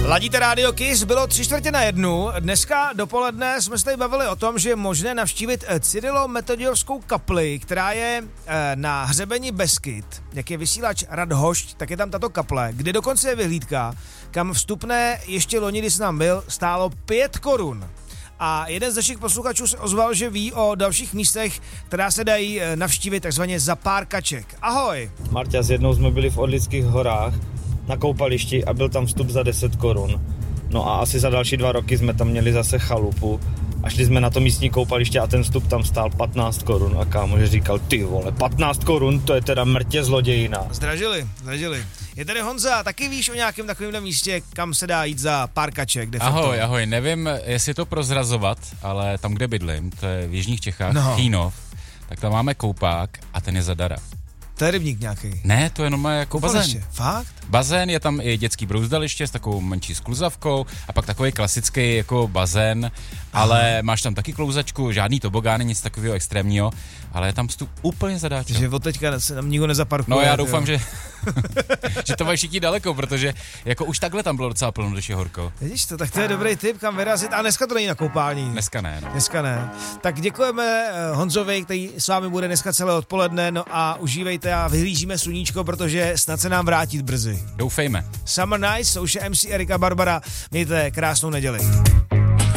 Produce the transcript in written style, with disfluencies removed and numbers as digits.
Ladíte Radio Kiss, bylo 3:45. Dneska dopoledne jsme se tady bavili o tom, že je možné navštívit Cyrilo-Metodějovskou kapli, která je na hřebeni Beskyd. Jak je vysílač Radhošť, tak je tam tato kaple, kde dokonce je vyhlídka, kam vstupné ještě loni, když jsem tam byl, stálo 5 korun. A jeden z našich posluchačů se ozval, že ví o dalších místech, která se dají navštívit takzvaně za pár kaček. Ahoj! Marťa, s jednou jsme byli v Orlických horách na koupališti a byl tam vstup za 10 korun. No a asi za další 2 roky jsme tam měli zase chalupu a šli jsme na to místní koupaliště a ten vstup tam stál 15 korun a kámoš říkal, ty vole, 15 korun, to je teda mrtě zlodějina. Zdražili. Je tady Honza, taky víš o nějakém takovémhle místě, kam se dá jít za pár kaček? Ahoj, nevím, jestli to prozrazovat, ale tam, kde bydlím, to je v jižních Čechách, Chýnov, tak tam máme koupák a ten je zadara. To je rybník nějaký. Ne, to je jenom jako bazén. Fakt? Bazén, je tam i dětský brouzdaliště s takovou menší skluzavkou a pak takový klasický jako bazén, ale máš tam taky klouzačku, žádný tobogány, nic takového extrémního, ale je tam vstup úplně zadáčo. Že od teďka se tam nikdo nezaparkuje. No já doufám, že to mají všichni daleko, protože jako už takhle tam bylo docela plno, když je horko. Vidíš to, tak to je dobrý tip, kam vyrazit. A dneska to není na koupání. Dneska ne. No. Dneska ne. Tak děkujeme Honzovi, který s vámi bude dneska celé odpoledne, no a užívejte a vyhlížíme sluníčko, protože snad se nám vrátit brzy. Doufejme. Summer Nights, to už je MC Erika Barbara. Mějte krásnou neděli.